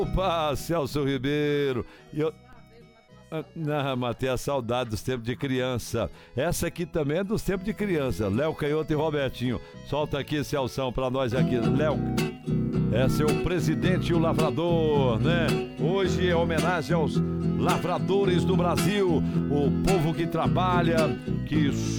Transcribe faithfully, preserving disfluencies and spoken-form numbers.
Opa, Celso Ribeiro. E eu... Não, matei a saudade dos tempos de criança. Essa aqui também é dos tempos de criança. Léo Canhoto e Robertinho. Solta aqui, Celção, pra nós aqui. Léo, esse é o presidente e o lavrador, né? Hoje é homenagem aos lavradores do Brasil, o povo que trabalha, que